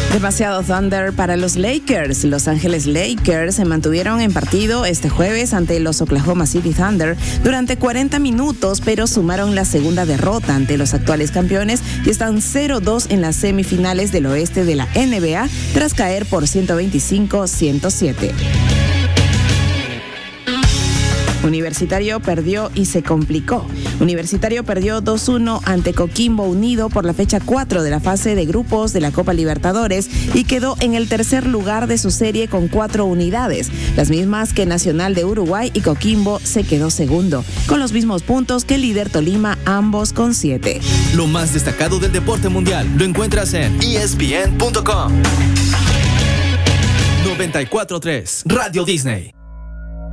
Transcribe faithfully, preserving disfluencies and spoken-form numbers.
Demasiado Thunder para los Lakers. Los Ángeles Lakers se mantuvieron en partido este jueves ante los Oklahoma City Thunder durante cuarenta minutos, pero sumaron la segunda derrota ante los actuales campeones y están cero dos en las semifinales del oeste de la N B A tras caer por ciento veinticinco a ciento siete. Universitario perdió y se complicó. Universitario perdió dos uno ante Coquimbo Unido por la fecha cuatro de la fase de grupos de la Copa Libertadores y quedó en el tercer lugar de su serie con cuatro unidades, las mismas que Nacional de Uruguay, y Coquimbo se quedó segundo, con los mismos puntos que el líder Tolima, ambos con siete. Lo más destacado del deporte mundial lo encuentras en E S P N punto com. noventa y cuatro punto tres Radio Disney.